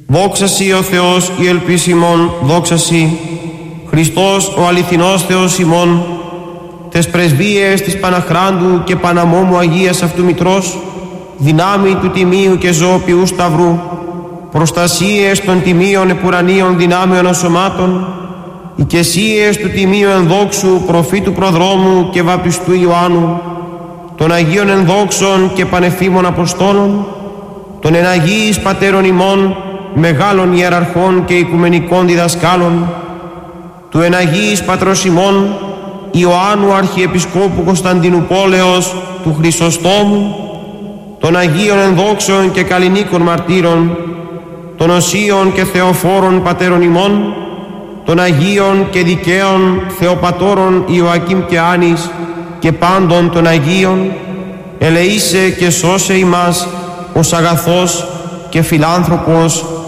Δόξα Σοι ο Θεός η ελπίς ημών, δόξα Σοι, Χριστός ο αληθινός Θεός ημών, τες πρεσβείες της Παναχράντου και Παναμόμου Αγίας Αυτού Μητρός, δυνάμει του τιμίου και ζωοποιού Σταυρού, προστασίες των τιμίων επουρανίων δυνάμεων ασωμάτων, οικεσίες του τιμίου ενδόξου προφήτου προδρόμου και βαπτιστού Ιωάννου, των Αγίων ενδόξων και πανεφήμων Αποστόλων, των εναγίης πατέρων ημών, μεγάλων ιεραρχών και οικουμενικών διδασκάλων, του εναγίης πατρός ημών Ιωάννου Αρχιεπισκόπου Κωνσταντινουπόλεως του Χρυσοστόμου, των Αγίων ενδόξων και καλλινίκων μαρτύρων, των οσίων και θεοφόρων πατέρων ημών, των Αγίων και δικαίων Θεοπατώρων Ιωακήμ και Άνης και πάντων των Αγίων, ελεήσε και σώσε ημάς ως αγαθός και φιλάνθρωπος